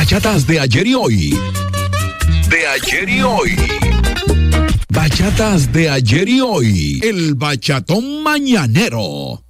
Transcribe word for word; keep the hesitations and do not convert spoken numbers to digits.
Bachatas de ayer y hoy. De ayer y hoy. Bachatas de ayer y hoy. El bachatón mañanero.